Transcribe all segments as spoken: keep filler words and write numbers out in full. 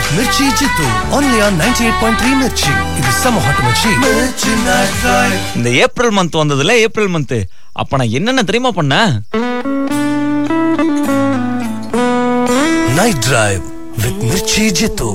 with Mirchi Jittu only on ninety-eight point three Mirchi. இது சம hot Mirchi. Mirchi Night Drive. இந்த April month வந்ததுல April month அப்ப நான் என்னென்ன தெரியுமா பண்ணேன்? Night Drive with Mirchi Jittu.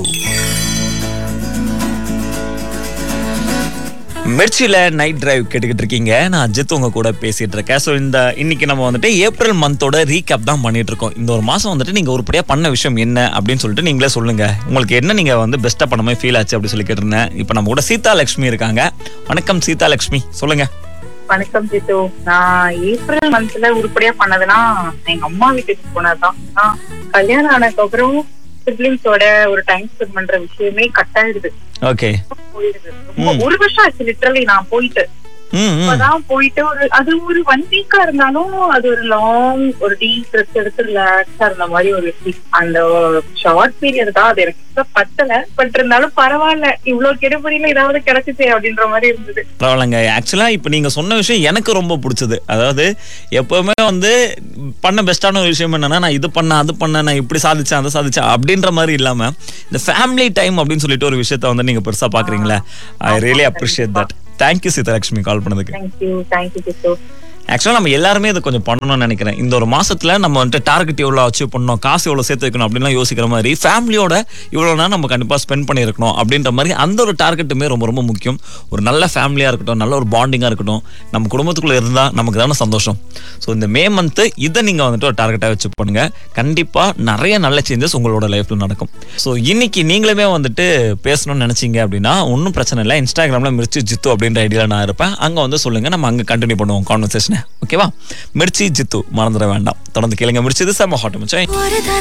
மிர்ச்சில night drive கேட்டுக்கிட்டு இருக்கீங்க. நான் அஜித் உங்க கூட பேசிட்டு இருக்கேன். ஸோ இந்த இன்னைக்கு நம்ம வந்துட்டு ஏப்ரல் மந்தோட ரீகேப் தான் பண்ணிட்டு இருக்கோம். இந்த ஒரு மாசம் வந்துட்டு நீங்க உருப்படியா பண்ண விஷயம் என்ன அப்படின்னு சொல்லிட்டு நீங்களே சொல்லுங்க. உங்களுக்கு என்ன நீங்க வந்து பெஸ்டா பண்ண மாதிரி ஃபீல் ஆச்சு அப்படின்னு சொல்லி கேட்டிருந்தேன். இப்போ நம்ம கூட சீதா லட்சுமி இருக்காங்க. வணக்கம் சீதா லட்சுமி, சொல்லுங்க. வணக்கம் ஜித்து. நான் ஏப்ரல் மந்த்ல உருப்படியா பண்ணதுன்னா எங்க அம்மா வீட்டுக்கு போனதுதான். கல்யாணம் ஆனதுக்கு அப்புறம் சிப்லிங்ஸோட ஒரு டைம் ஸ்பெண்ட் பண்ற விஷயமே கட் ஆயிடுது. ஓகே, ஒரு வருஷம் ஆச்சு லிட்டரலி நான் போயிட்டு. இப்பதான் போயிட்டு ஒரு அது ஒரு ஒன் வீக்கா இருந்தாலும் அது ஒரு லாங் ஒரு டீப் ரெஸ்ட் எடுத்து ரிலாக்ஸா இருந்த மாதிரி ஒரு அந்த ஷார்ட் பீரியட் தான். அது எனக்கு பத்தல, பட் இருந்தாலும் பரவாயில்ல, இவ்வளவு கெடுபடியில ஏதாவது கிடைச்சிச்சே அப்படின்ற மாதிரி இருந்தது. பரவாயில்லங்க. ஆக்சுவலா இப்ப நீங்க சொன்ன விஷயம் எனக்கு ரொம்ப பிடிச்சது. அதாவது எப்பவுமே வந்து பண்ண பெஸ்டான ஒரு விஷயம் என்னன்னா, நான் இது பண்ண அது பண்ண நான் இப்படி சாதிச்சேன் அதை சாதிச்சேன் அப்படின்ற மாதிரி இல்லாம இந்த ஃபேமிலி டைம் அப்படின்னு சொல்லிட்டு ஒரு விஷயத்த வந்து நீங்க பெருசா பாக்குறீங்களா? I really appreciate that. Thank you Seethalakshmi கால் பண்ணதுக்கு. Thank you thank you Jitu. ஆக்சுவலாக நம்ம எல்லாருமே இதை கொஞ்சம் பண்ணணும்னு நினைக்கிறேன். இந்த ஒரு மாசத்துல நம்ம வந்துட்டு டார்கெட் எவ்வளோ அச்சீவ் பண்ணணும், காசு எவ்வளோ சேர்த்து வைக்கணும் அப்படின்லாம் யோசிக்கிற மாதிரி ஃபேமிலியோட இவ்வளோ நேரம் நம்ம கண்டிப்பாக ஸ்பெண்ட் பண்ணியிருக்கணும் அப்படின்ற மாதிரி அந்த ஒரு டார்கெட்டுமே ரொம்ப ரொம்ப முக்கியம். ஒரு நல்ல ஃபேமிலியாக இருக்கட்டும், நல்ல ஒரு பாண்டிங்காக இருக்கட்டும், நம்ம குடும்பத்துக்குள்ளே இருந்தால் நமக்கு தானே சந்தோஷம். ஸோ இந்த மே மந்த்து இதை நீங்கள் வந்துட்டு ஒரு டார்கெட்டாக வச்சு பண்ணுங்க. கண்டிப்பாக நிறைய நல்ல சேஞ்சஸ் உங்களோட லைஃப்ல நடக்கும். ஸோ இன்னைக்கு நீங்களுமே வந்துட்டு பேசணும்னு நினைச்சீங்க அப்படின்னா ஒன்றும் பிரச்சனை இல்லை. இன்ஸ்டாகிராமில் மிர்ச்சி ஜித்து அப்படின்ற ஐடியாவில் நான் இருப்பேன். அங்கே வந்து சொல்லுங்க, நம்ம அங்கே கண்டினியூ பண்ணுவோம் கான்வர்சேஷன். ஓகேவா? மிர்ச்சி ஜித்து மறந்துட வேண்டாம். தொடர்ந்து கேளுங்க. மிர்ச்சி இது செம்ம ஹாட் மச்சான்.